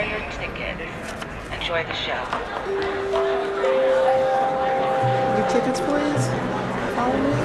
your tickets. Enjoy the show. Your tickets, please. Follow me.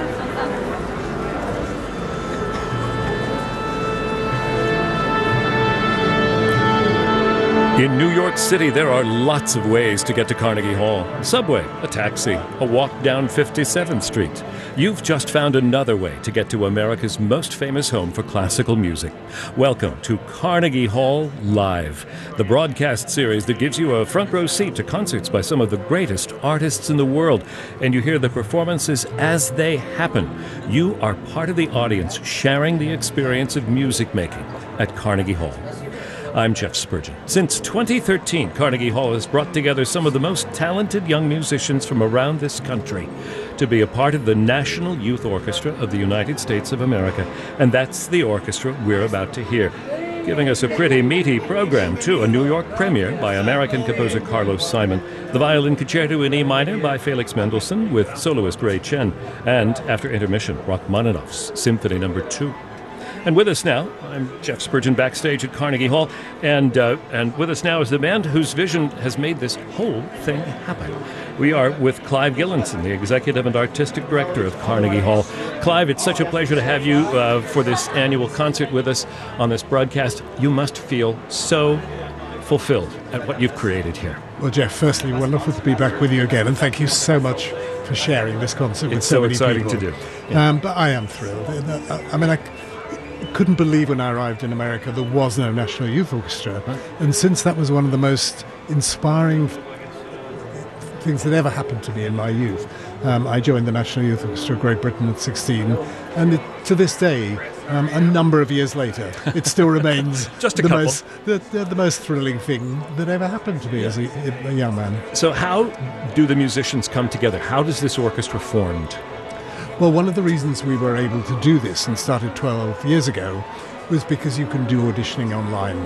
In New York City, there are lots of ways to get to Carnegie Hall. Subway, a taxi, a walk down 57th Street. You've just found another way to get to America's most famous home for classical music. Welcome to Carnegie Hall Live, the broadcast series that gives you a front row seat to concerts by some of the greatest artists in the world, and you hear the performances as they happen. You are part of the audience sharing the experience of music making at Carnegie Hall. I'm Jeff Spurgeon. Since 2013, Carnegie Hall has brought together some of the most talented young musicians from around this country to be a part of the National Youth Orchestra of the United States of America. And that's the orchestra we're about to hear. Giving us a pretty meaty program, too. A New York premiere by American composer Carlos Simon, the violin concerto in E minor by Felix Mendelssohn with soloist Ray Chen, and after intermission, Rachmaninoff's Symphony No. 2. And with us now, I'm Jeff Spurgeon backstage at Carnegie Hall, and with us now is the band whose vision has made this whole thing happen. We are with Clive Gillinson, the Executive and Artistic Director of Carnegie Hall. Clive, it's such a pleasure to have you for this annual concert with us on this broadcast. You must feel so fulfilled at what you've created here. Well, Jeff, firstly, wonderful to be back with you again, and thank you so much for sharing this concert with so many people. It's so exciting to do. Yeah. But I am thrilled. I mean, I couldn't believe when I arrived in America there was no National Youth Orchestra. Right. And since that was one of the most inspiring things that ever happened to me in my youth, I joined the National Youth Orchestra of Great Britain at 16, and to this day, a number of years later, it still remains Just a the couple. the most thrilling thing that ever happened to me as a young man. So how do the musicians come together? How does this orchestra formed? Well, one of the reasons we were able to do this and started 12 years ago was because you can do auditioning online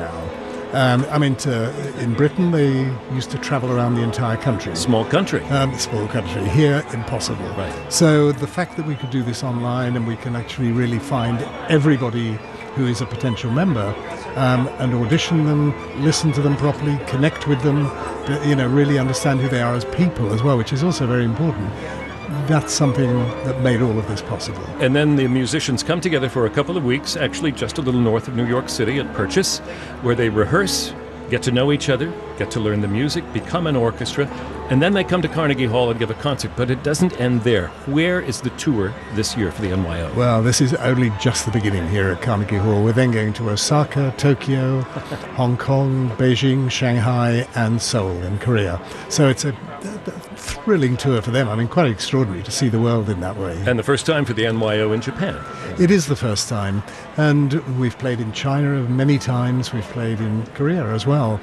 now. In Britain, they used to travel around the entire country. Small country. Small country. Here, impossible. Right. So the fact that we could do this online and we can actually really find everybody who is a potential member and audition them, listen to them properly, connect with them, really understand who they are as people as well, which is also very important. That's something that made all of this possible. And then the musicians come together for a couple of weeks, actually just a little north of New York City at Purchase, where they rehearse, get to know each other, get to learn the music, become an orchestra, and then they come to Carnegie Hall and give a concert. But it doesn't end there. Where is the tour this year for the NYO? Well, this is only just the beginning here at Carnegie Hall. We're then going to Osaka, Tokyo, Hong Kong, Beijing, Shanghai, and Seoul in Korea. So it's a thrilling tour for them. I mean, quite extraordinary to see the world in that way. And the first time for the NYO in Japan. It is the first time. And we've played in China many times. We've played in Korea as well.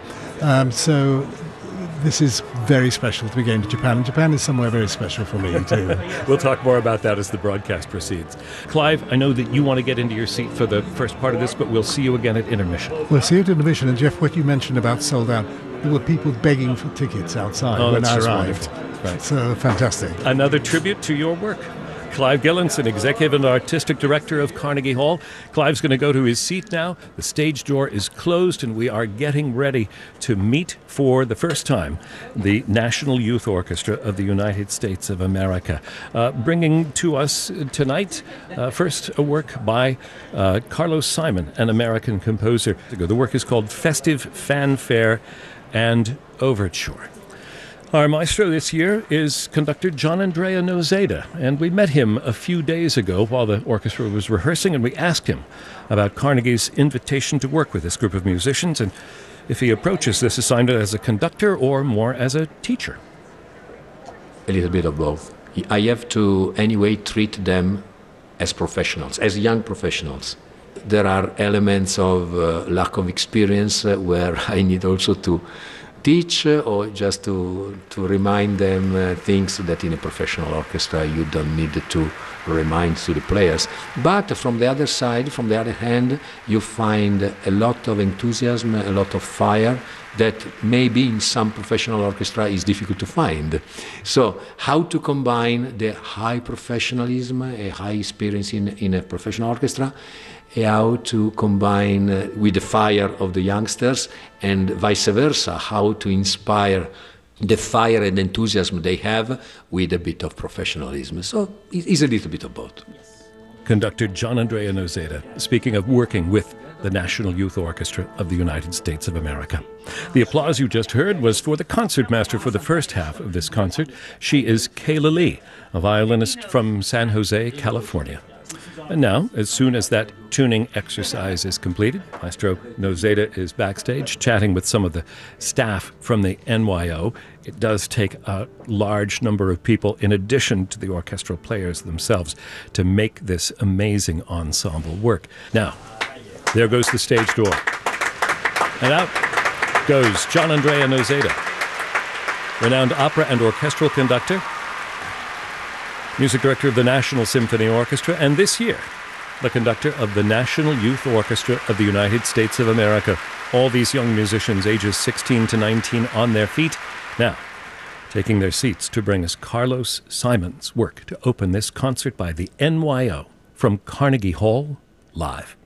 So this is very special to be going to Japan. And Japan is somewhere very special for me, too. We'll talk more about that as the broadcast proceeds. Clive, I know that you want to get into your seat for the first part of this, but we'll see you again at intermission. We'll see you at intermission. And, Jeff, what you mentioned about sold out, there were people begging for tickets outside when I arrived. Right. So fantastic. Another tribute to your work. Clive Gillinson, Executive and Artistic Director of Carnegie Hall. Clive's going to go to his seat now. The stage door is closed, and we are getting ready to meet for the first time the National Youth Orchestra of the United States of America. Bringing to us tonight, first a work by Carlos Simon, an American composer. The work is called Festive Fanfare and Overture. Our maestro this year is conductor John Andrea Nozeda, and we met him a few days ago while the orchestra was rehearsing, and we asked him about Carnegie's invitation to work with this group of musicians and if he approaches this assignment as a conductor or more as a teacher. A little bit of both. I have to anyway treat them as professionals, as young professionals. There are elements of lack of experience where I need also to teach or just to remind them things that in a professional orchestra you don't need to reminds to the players. But from the other side, from the other hand, you find a lot of enthusiasm, a lot of fire that maybe in some professional orchestra is difficult to find. So how to combine the high professionalism, a high experience in a professional orchestra, how to combine with the fire of the youngsters, and vice versa, how to inspire the fire and enthusiasm they have with a bit of professionalism. So it's a little bit of both. Conductor Gianandrea Noseda, speaking of working with the National Youth Orchestra of the United States of America. The applause you just heard was for the concertmaster for the first half of this concert. She is Kayla Lee, a violinist from San Jose, California. And now, as soon as that tuning exercise is completed, Maestro Noseda is backstage chatting with some of the staff from the NYO. It does take a large number of people, in addition to the orchestral players themselves, to make this amazing ensemble work. Now, there goes the stage door. And out goes Gianandrea Noseda, renowned opera and orchestral conductor, music director of the National Symphony Orchestra, and this year, the conductor of the National Youth Orchestra of the United States of America. All these young musicians, ages 16 to 19, on their feet. Now, taking their seats to bring us Carlos Simon's work to open this concert by the NYO from Carnegie Hall, live.